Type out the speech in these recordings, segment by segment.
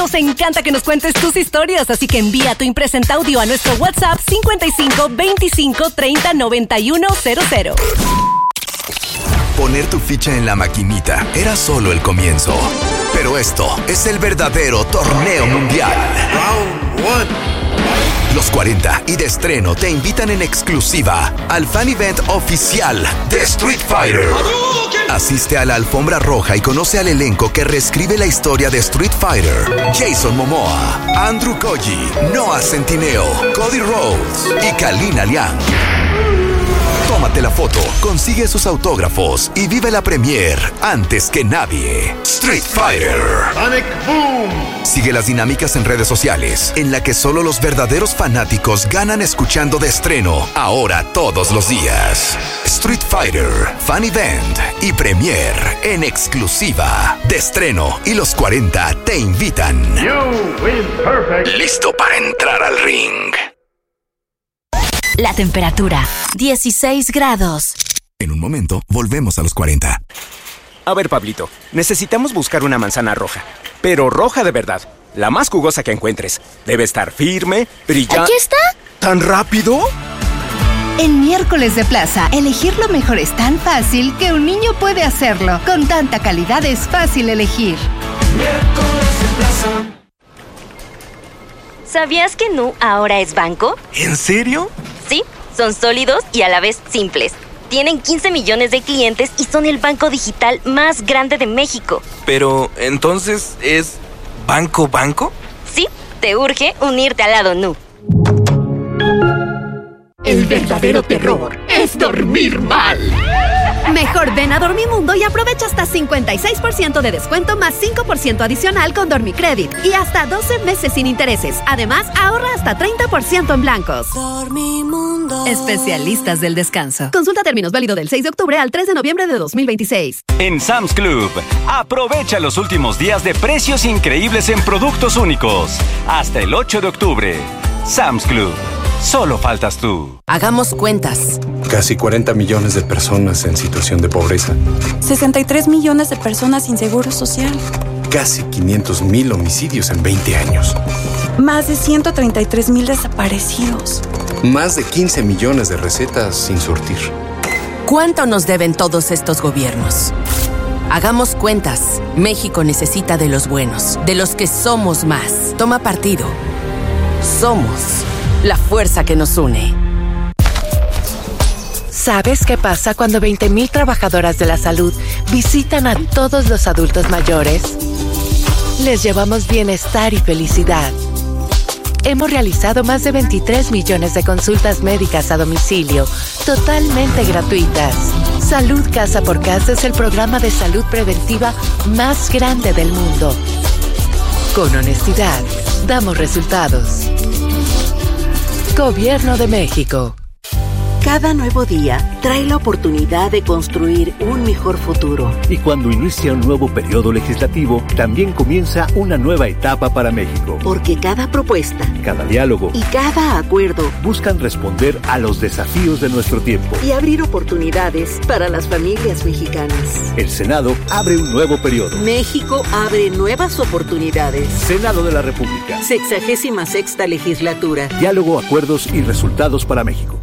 Nos encanta que nos cuentes tus historias, así que envía tu Impresenta Audio a nuestro WhatsApp 55 25 30 91 00. Poner tu ficha en la maquinita era solo el comienzo. Pero esto es el verdadero torneo mundial. Round 1. Los 40 y de estreno te invitan en exclusiva al fan event oficial de Street Fighter. Asiste a la alfombra roja y conoce al elenco que reescribe la historia de Street Fighter. Jason Momoa, Andrew Koji, Noah Centineo, Cody Rhodes y Kalina Liang. Tómate la foto, consigue sus autógrafos y vive la premiere antes que nadie. Street Fighter. Sonic Boom. Sigue las dinámicas en redes sociales, en la que solo los verdaderos fanáticos ganan escuchando de estreno, ahora todos los días. Street Fighter, Fan Event y premiere en exclusiva. De estreno y los 40 te invitan. You win perfect. Listo para entrar al ring. La temperatura, 16 grados. En un momento, volvemos a los 40. A ver, Pablito, necesitamos buscar una manzana roja, pero roja de verdad, la más jugosa que encuentres. Debe estar firme, brillante... ¿Aquí está? ¿Tan rápido? En Miércoles de Plaza, elegir lo mejor es tan fácil que un niño puede hacerlo. Con tanta calidad es fácil elegir. Miércoles de Plaza. ¿Sabías que Nu ahora es banco? ¿En serio? Sí, son sólidos y a la vez simples. Tienen 15 millones de clientes y son el banco digital más grande de México. Pero, ¿entonces es banco? Sí, te urge unirte al lado Nu. El verdadero terror es dormir mal. Mejor ven a Dormimundo y aprovecha hasta 56% de descuento más 5% adicional con Dormicredit y hasta 12 meses sin intereses. Además, ahorra hasta 30% en blancos. Dormimundo. Especialistas del descanso. Consulta términos, válido del 6 de octubre al 3 de noviembre de 2026. En Sam's Club, aprovecha los últimos días de precios increíbles en productos únicos. Hasta el 8 de octubre. Sam's Club. Solo faltas tú. Hagamos cuentas. Casi 40 millones de personas en situación de pobreza. 63 millones de personas sin seguro social. Casi 500,000 homicidios en 20 años. Más de 133,000 desaparecidos. Más de 15 millones de recetas sin surtir. ¿Cuánto nos deben todos estos gobiernos? Hagamos cuentas. México necesita de los buenos, de los que somos más. Toma partido. Somos la fuerza que nos une. ¿Sabes qué pasa cuando 20,000 trabajadoras de la salud visitan a todos los adultos mayores? Les llevamos bienestar y felicidad. Hemos realizado más de 23 millones de consultas médicas a domicilio, totalmente gratuitas. Salud Casa por Casa es el programa de salud preventiva más grande del mundo. Con honestidad, damos resultados. Gobierno de México. Cada nuevo día trae la oportunidad de construir un mejor futuro. Y cuando inicia un nuevo periodo legislativo, también comienza una nueva etapa para México. Porque cada propuesta, cada diálogo y cada acuerdo buscan responder a los desafíos de nuestro tiempo y abrir oportunidades para las familias mexicanas. El Senado abre un nuevo periodo. México abre nuevas oportunidades. Senado de la República. 66ª legislatura. Diálogo, acuerdos y resultados para México.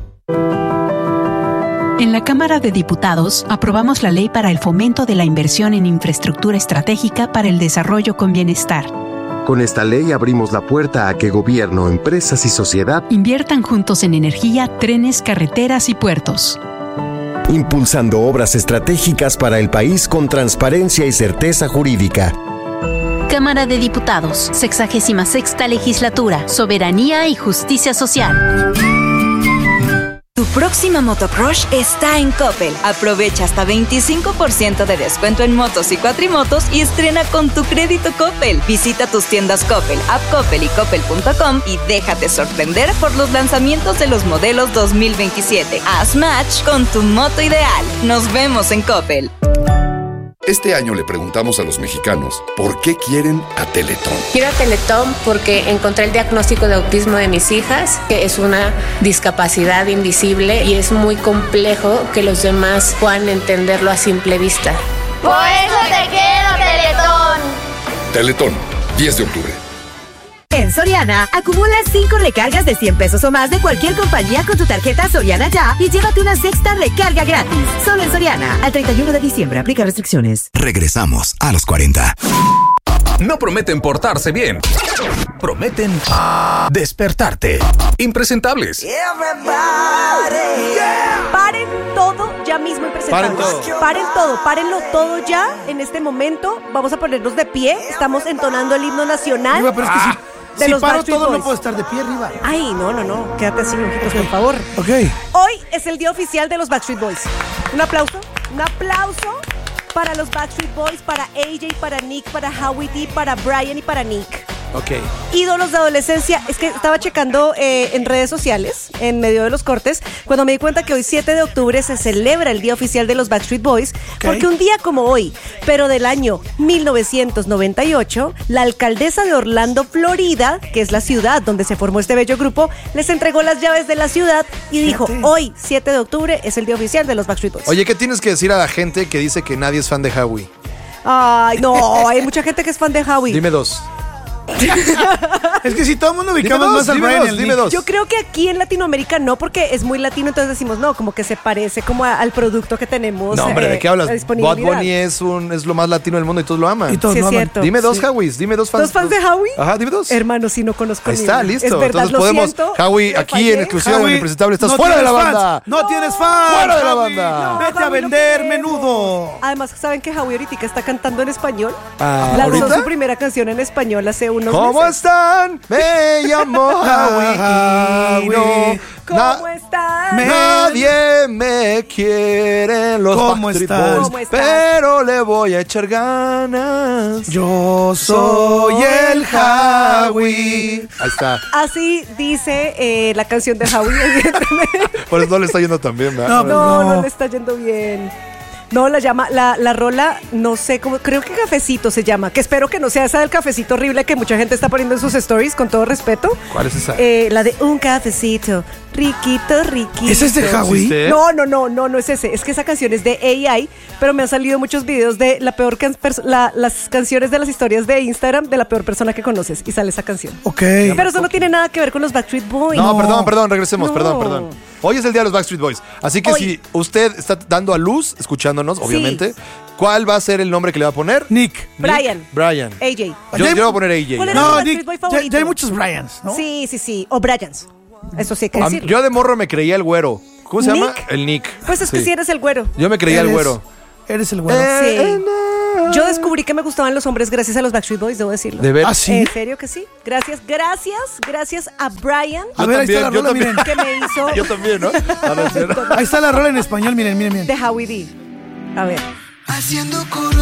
En la Cámara de Diputados aprobamos la Ley para el Fomento de la Inversión en Infraestructura Estratégica para el Desarrollo con Bienestar. Con esta ley abrimos la puerta a que gobierno, empresas y sociedad inviertan juntos en energía, trenes, carreteras y puertos. Impulsando obras estratégicas para el país con transparencia y certeza jurídica. Cámara de Diputados, 66ª Legislatura, Soberanía y Justicia Social. Tu próxima motocrush está en Coppel. Aprovecha hasta 25% de descuento en motos y cuatrimotos y estrena con tu crédito Coppel. Visita tus tiendas Coppel, App Coppel y Coppel.com y déjate sorprender por los lanzamientos de los modelos 2027. Haz match con tu moto ideal. Nos vemos en Coppel. Este año le preguntamos a los mexicanos ¿por qué quieren a Teletón? Quiero a Teletón porque encontré el diagnóstico de autismo de mis hijas, que es una discapacidad invisible y es muy complejo que los demás puedan entenderlo a simple vista. ¡Por eso te quiero, Teletón! Teletón, 10 de octubre. Soriana, acumula 5 recargas de 100 pesos o más de cualquier compañía con tu tarjeta Soriana Ya y llévate una sexta recarga gratis. Solo en Soriana. Al 31 de diciembre. Aplica restricciones. Regresamos a los 40. No prometen portarse bien. Prometen despertarte. Impresentables. Paren todo ya mismo, impresentables. Párenlo todo ya en este momento. Vamos a ponernos de pie. Estamos entonando el himno nacional. Riva, pero es que de si los paro Backstreet todo, Boys. no puedo estar de pie, Riva. Ay, no. Quédate así, ojitos, por favor. Ok. Hoy es el día oficial de los Backstreet Boys. Un aplauso para los Backstreet Boys, para AJ, para Nick, para Howie D, para Brian y para Nick. Ok. Ídolos de adolescencia. Es que estaba checando en redes sociales, en medio de los cortes, cuando me di cuenta que hoy 7 de octubre se celebra el día oficial de los Backstreet Boys, porque un día como hoy, pero del año 1998, la alcaldesa de Orlando, Florida, que es la ciudad donde se formó este bello grupo, les entregó las llaves de la ciudad y dijo, hoy, 7 de octubre, es el día oficial de los Backstreet Boys. Oye, ¿qué tienes que decir a la gente que dice que nadie es fan de Howie? Ay, no, hay mucha gente que es fan de Howie. Dime 2. Es que si todo el mundo ubicamos más al Brian y al Nick. Yo creo que aquí en Latinoamérica no, porque es muy latino, entonces decimos no, como que se parece como al producto que tenemos. No, hombre, ¿de qué hablas? Bad Bad Bunny es lo más latino del mundo y todos lo aman. Y todos lo aman. Cierto. Dime 2 Howies, dime 2 fans. ¿Dos fans de Howie? Ajá, dime 2. Hermano, si no conozco Ahí está, listo. Es verdad, entonces podemos, Howie, aquí en exclusiva en Impresentable, estás fuera de la banda. No tienes fans. Fuera de la banda. Vete a vender menudo. Además, ¿saben que Howie ahorita está cantando en español? ¿Ahorita? Lanzó su primera canción en español hace unos meses. ¿Cómo están? Me llamo Howie. ¿Cómo están? Nadie me quiere los Backstreet Boys, pero le voy a echar ganas. Yo soy el Howie. Ahí está. Así dice la canción de Howie, evidentemente. Por eso no le está yendo tan bien, ¿verdad? No le está yendo bien. No, la rola, no sé cómo, creo que Cafecito se llama, que espero que no sea esa del cafecito horrible que mucha gente está poniendo en sus stories, con todo respeto. ¿Cuál es esa? La de Un Cafecito, riquito. ¿Ese es de Howie? No es ese, es que esa canción es de AI, pero me han salido muchos videos de las canciones de las historias de Instagram de la peor persona que conoces, y sale esa canción. Ok. Pero eso no tiene nada que ver con los Backstreet Boys. No, perdón, regresemos, No. perdón. Hoy es el día de los Backstreet Boys, así que si usted está dando a luz, escuchándonos, obviamente, ¿cuál va a ser el nombre que le va a poner? Nick. Brian. Yo AJ. le voy a poner AJ. ¿Cuál era tu Backstreet Boy favorito? Ya hay muchos Bryans, ¿no? Sí, o Bryans. Eso sí hay que decirlo. Yo de morro me creía el güero. ¿Cómo se llama? El Nick. Pues es que sí eres el güero. Yo me creía el güero. Eres el güero. Sí. Yo descubrí que me gustaban los hombres gracias a los Backstreet Boys, debo decirlo. ¿De ver? ¿Ah, sí? ¿En serio que sí? Gracias a Brian. A ver, ahí está la rola, miren. Que me hizo... Yo también, ¿no? Ahí está la rola en español, miren. De Howie D. A ver. Haciendo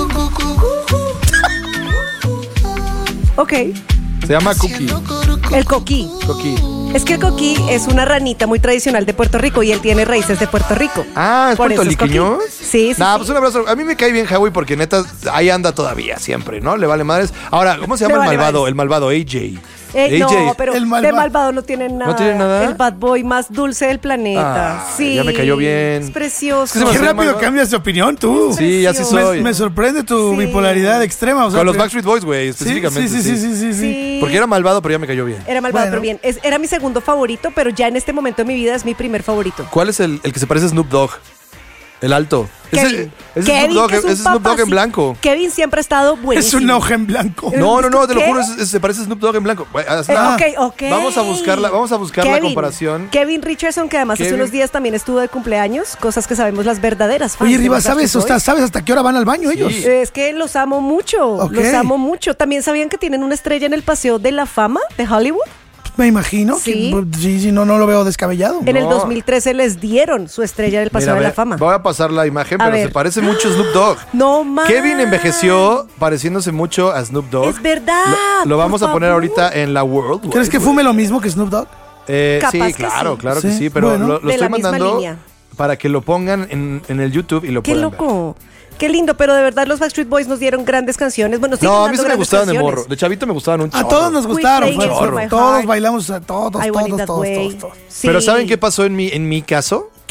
Ok. Se llama Cookie. El coquí. Es que el coquí es una ranita muy tradicional de Puerto Rico y él tiene raíces de Puerto Rico. Ah, ¿es Por eso puertorriqueño? coquí. Sí. Pues un abrazo. A mí me cae bien Howie porque neta ahí anda todavía siempre, ¿no? Le vale madres. Ahora, ¿cómo se llama el malvado? madres. El malvado AJ. No, pero El de malvado no tiene nada. ¿No tiene nada? El bad boy más dulce del planeta. Sí. Ya me cayó bien. Es precioso. Qué rápido cambias de opinión tú. Sí, así soy. Me sorprende tu bipolaridad extrema. O sea, con los Backstreet Boys, güey, específicamente. Sí. Porque era malvado, pero ya me cayó bien. Era malvado, pero bien. Era mi segundo favorito, pero ya en este momento de mi vida es mi primer favorito. ¿Cuál es el que se parece a Snoop Dogg? El alto. Kevin. Es Kevin, Snoop Dogg, que es un es Snoop Dogg en papacito. blanco. Kevin siempre ha estado buenísimo. Es un hoja en blanco. No, te lo ¿Qué? juro, se parece a Snoop Dogg en blanco. Ok. Vamos a buscar la comparación. Kevin Richardson, que además hace unos días también estuvo de cumpleaños, cosas que sabemos las verdaderas fans. Oye, Riva, de los ¿sabes hasta qué hora van al baño ellos? Es que los amo mucho, los amo mucho. También sabían que tienen una estrella en el Paseo de la Fama de Hollywood. Me imagino. Sí. Sí, no lo veo descabellado. En el 2013 les dieron su estrella del Paseo de la Fama. Voy a pasar la imagen, A pero ver. se parece mucho a Snoop Dogg. No más. Kevin envejeció pareciéndose mucho a Snoop Dogg. Es verdad. Lo vamos por a poner favor. ahorita en la World. ¿Crees que fume lo mismo que Snoop Dogg? Capaz Sí, que claro sí. que sí, pero Bueno. lo De estoy la misma mandando línea. para que lo pongan en el YouTube y lo Qué puedan ver. loco. Qué lindo, pero de verdad los Backstreet Boys nos dieron grandes canciones. Bueno, siguen No, a mí dando sí me grandes gustaban de canciones. morro. De chavito me gustaban un chorro. A todos nos gustaron. Quit Playing It For My Todos Heart. bailamos, todos. I Want It That Way. Sí. Pero ¿saben qué pasó en mi caso?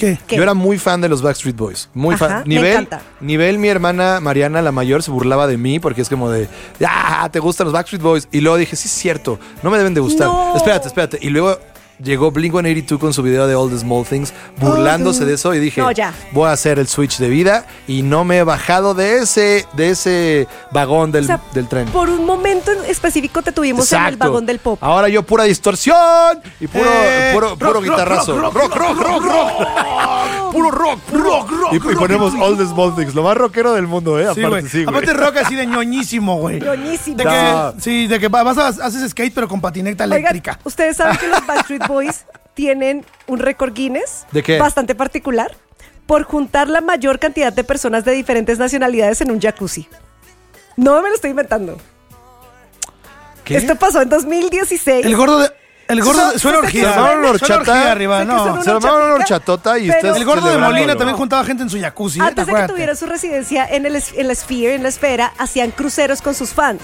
¿Qué? Yo era muy fan de los Backstreet Boys. Muy Ajá, fan. me encanta. Nivel, mi hermana Mariana, la mayor, se burlaba de mí porque es como de, ¿te gustan los Backstreet Boys? Y luego dije, sí, es cierto, no me deben de gustar. No. Espérate. Y luego llegó Blink-182 con su video de All the Small Things, burlándose de eso, y dije, No, ya. voy a hacer el switch de vida, y no me he bajado de ese vagón del tren. Por un momento en específico te tuvimos en el vagón del pop. Ahora yo pura distorsión y puro guitarrazo. Rock. Puro rock. Y ponemos All the Small Things, lo más rockero del mundo, Sí, aparte, güey. Aparte rock así de ñoñísimo, güey. Ñoñísimo. De que haces skate pero con patineta eléctrica. Oigan, ¿ustedes saben que los Backstreet Boys tienen un récord Guinness? ¿De qué? Bastante particular. Por juntar la mayor cantidad de personas de diferentes nacionalidades en un jacuzzi. No me lo estoy inventando. ¿Qué? Esto pasó en 2016. El gordo suena orgía. Se armaron una horchata arriba, no. Se armaron una horchatota y ustedes El gordo de celebrándolo. Molina también juntaba gente en su jacuzzi. Antes de que tuviera su residencia en la esfera, hacían cruceros con sus fans.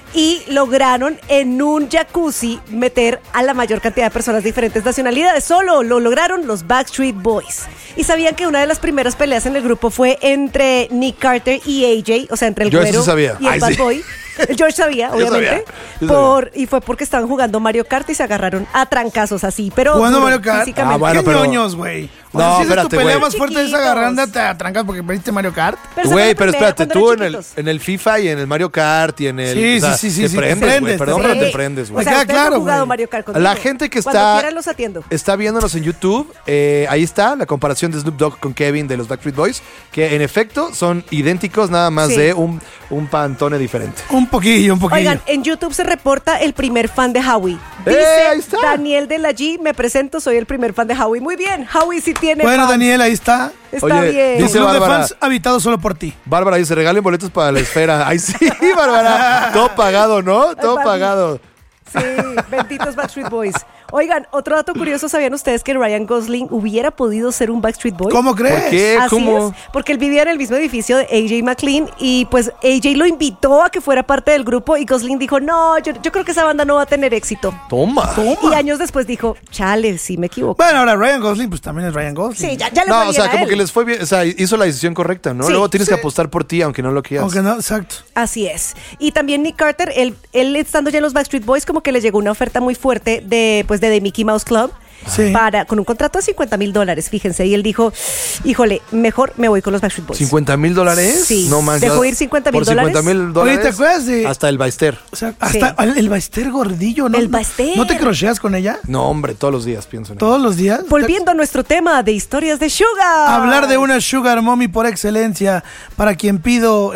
Y lograron en un jacuzzi meter a la mayor cantidad de personas de diferentes nacionalidades. Solo lo lograron los Backstreet Boys. Y sabían que una de las primeras peleas en el grupo fue entre Nick Carter y AJ, o sea, entre el Yo güero sí sabía. y el Bad Boy. George sabía, obviamente. Yo sabía. Y fue porque estaban jugando Mario Kart y se agarraron a trancazos así. Pero ¿Jugando duro, Mario Kart? físicamente. bueno, ¿Qué pero- ñoños, güey? O No, sea, si espérate, es tu pelea güey. más fuerte es agarrando, te atrancas porque perdiste Mario Kart. Pero esa Güey, fue la pero primera, espérate, cuando tú eran en chiquitos. el FIFA y en el Mario Kart y en el... Sí, Te sí, prendes, te güey. prendes, Perdón, te pero te prendes. prendes, O güey. sea, queda ustedes no han claro, jugado güey. Mario Kart conmigo. La gente que Cuando está, quieran los atiendo. está viéndonos en YouTube, ahí está la comparación de Snoop Dogg con Kevin de los Backstreet Boys, que en efecto son idénticos, nada más Sí. de un pantone diferente. Un poquillo. Oigan, en YouTube se reporta el primer fan de Howie. ahí Dice está! Daniel de la G, me presento, soy el primer fan de Howie. Muy bien, Howie sí tiene Bueno, fans. Daniel, ahí está. Está Oye, bien. Un dice club de Bárbara. fans habitado solo por ti. Bárbara dice, regalen boletos para la esfera. Ay, sí, Bárbara. Todo pagado, ¿no? Todo Barbie. pagado. Sí, benditos Backstreet Boys. Oigan, otro dato curioso, ¿sabían ustedes que Ryan Gosling hubiera podido ser un Backstreet Boy? ¿Cómo crees? ¿Por qué? Así ¿Cómo? es, porque él vivía en el mismo edificio de AJ McLean y pues AJ lo invitó a que fuera parte del grupo y Gosling dijo, no, yo creo que esa banda no va a tener éxito. Toma. Y años después dijo, chale, sí me equivoco. Bueno, ahora Ryan Gosling, pues también es Ryan Gosling. Sí, ya le No, fue o bien sea, a como él. que les fue bien, o sea, hizo la decisión correcta, ¿no? Sí, Luego tienes que sí. apostar por ti, aunque no lo quieras. Aunque no, exacto. Así es. Y también Nick Carter, él estando ya en los Backstreet Boys, como que le llegó una oferta muy fuerte de The Mickey Mouse Club. Sí. Con un contrato de $50,000, fíjense. Y él dijo, híjole, mejor me voy con los Backstreet Boys. ¿$50,000? Sí. No manches. Dejó ir $50,000. Por $50,000. Oye, ¿te acuerdas de...? Hasta el Baester. O sea, hasta el Baester gordillo, ¿no? El Baester. ¿No te crocheas con ella? No, hombre, todos los días pienso en ¿Todos los días? Volviendo a nuestro tema de historias de Sugar. Hablar de una Sugar Mommy por excelencia, para quien pido...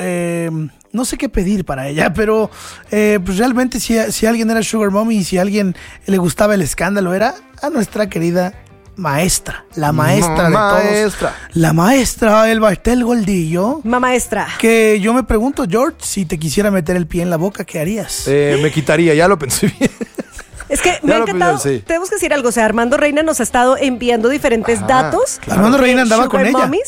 no sé qué pedir para ella, pero pues realmente si alguien era Sugar Mommy y si a alguien le gustaba el escándalo, era a nuestra querida maestra, la maestra de todos. La maestra Elba Estel Goldillo. Maestra. Que yo me pregunto, George, si te quisiera meter el pie en la boca, ¿qué harías? Me quitaría, ya lo pensé bien. Es que me ha encantado. Tenemos que decir algo. O sea, Armando Reina nos ha estado enviando diferentes datos. Claro. Armando Reina andaba Sugar con ella. Mommies,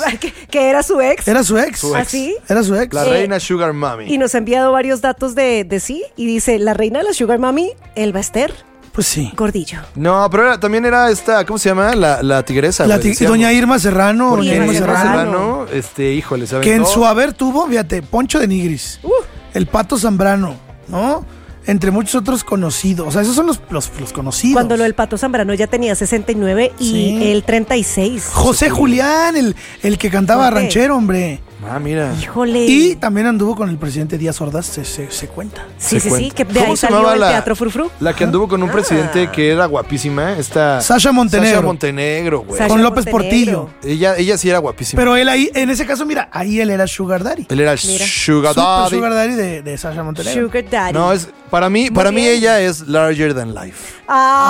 que era su ex. Era su ex. ¿Así? Era su ex. La reina Sugar Mommy. Y nos ha enviado varios datos de sí. Y dice, la reina de la Sugar Mommy, Elba Ester. Pues sí. Gordillo. No, pero también era esta, ¿cómo se llama? La tigresa. Doña Irma Serrano. Doña Irma Serrano. Híjole, ¿saben? Que en su haber tuvo, fíjate, Poncho de Nigris, el Pato Zambrano, ¿no? Entre muchos otros conocidos. O sea, esos son los conocidos. Cuando lo del Pato Zambrano ya tenía 69 y él 36. José Julián, el que cantaba ranchero, hombre. Ah, mira. Híjole. Y también anduvo con el presidente Díaz Ordaz, se cuenta. Sí, que de ¿Cómo ahí se salió llamaba el la- Teatro Frufru. La que anduvo con un presidente que era guapísima, esta... Sasha Montenegro. Sasha Montenegro, güey. Con López Portillo. Ella sí era guapísima. Pero él ahí, en ese caso, mira, ahí él era Sugar Daddy. Él era Sugar Daddy. Sugar Daddy de Sasha Montenegro. Sugar Daddy. No, para mí ella es larger than life.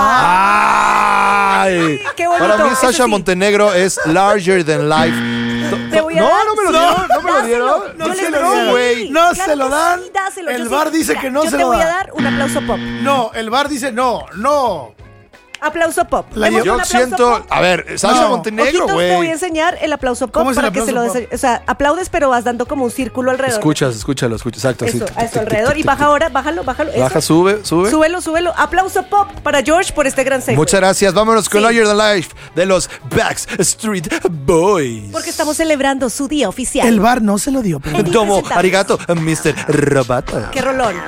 Ah. Ay, qué bonito. Para mí Eso Sasha sí. Montenegro es larger than life. Te voy a No, dar- no me lo dieron, no me lo dieron. No Yo se les lo doy. dan, güey. No Claro se lo que dan. sí, dáselo. El Yo VAR sí- dice mira, que no yo se te lo voy a da. dar un aplauso pop. No, el VAR dice no. Aplauso pop. Yo siento... A ver, Sasha Montenegro, Ojitos, güey. te voy a enseñar el aplauso pop ¿Cómo es el para que se lo aplauso des. O sea, aplaudes, pero vas dando como un círculo alrededor. Escúchalo. Exacto, Eso, sí. a eso alrededor. Y baja ahora, bájalo. Baja, eso. sube. Súbelo. Aplauso pop para George por este gran segue. Muchas gracias. Vámonos con Larger Than Life de los Backstreet Boys. Porque estamos celebrando su día oficial. El bar no se lo dio. Pero... Domo arigato, Mr. Roboto. Qué rolón.